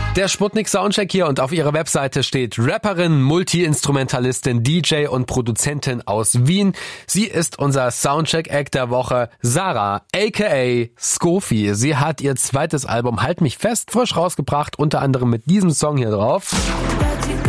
Der Sputnik Soundcheck hier, und auf ihrer Webseite steht Rapperin, Multi-Instrumentalistin, DJ und Produzentin aus Wien. Sie ist unser Soundcheck-Act der Woche, Sarah, aka Skofi. Sie hat ihr zweites Album Halt mich fest frisch rausgebracht, unter anderem mit diesem Song hier drauf.